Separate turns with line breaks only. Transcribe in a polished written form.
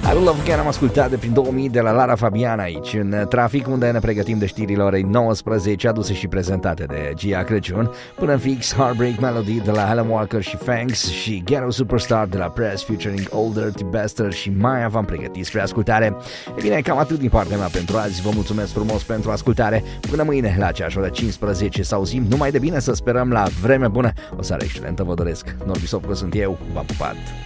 I Will Love Again am ascultat de prin 2000 de la Lara Fabian aici în trafic, unde ne pregătim de știrile orei 19, aduse și prezentate de Gia Crăciun. Până în fix, Heartbreak Melody de la Alan Walker și Fangs și Ghetto Superstar de la Press featuring Old Dirty Bastard și Maya v-am pregătit spre ascultare. E bine, cam atât din partea mea pentru azi. Vă mulțumesc frumos pentru ascultare. Până mâine la aceeași oră 15 să auzim numai de bine, să sperăm la vreme bună. O seară excelentă vă doresc. Norbi Sopcă sunt eu, v-am pupat.